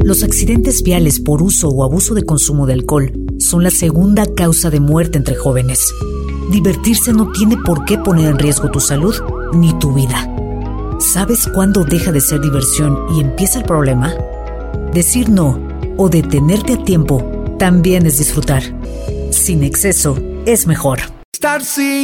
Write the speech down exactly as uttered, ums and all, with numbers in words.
Los accidentes viales por uso o abuso de consumo de alcohol son la segunda causa de muerte entre jóvenes. Divertirse no tiene por qué poner en riesgo tu salud ni tu vida. ¿Sabes cuándo deja de ser diversión y empieza el problema? Decir no o detenerte a tiempo también es disfrutar. Sin exceso es mejor. Star